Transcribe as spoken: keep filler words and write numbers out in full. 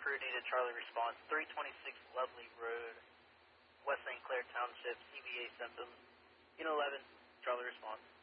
crew needed, Charlie response. three twenty-six Lovely Road, West Saint Clair Township, C V A symptoms. Unit eleven, Charlie response.